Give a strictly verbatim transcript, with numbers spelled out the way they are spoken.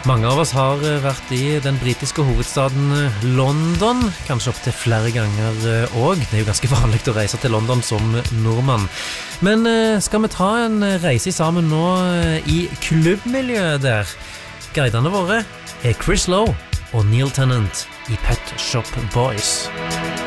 Mange av oss har vært i den britiske hovedstaden London, kanskje opp til flere ganger også. Det er jo ganske vanlig å reise til London som nordmann. Men skal vi ta en reise sammen nå i klubbmiljøet der? Guidene våre er Chris Lowe og Neil Tennant i Pet Shop Boys.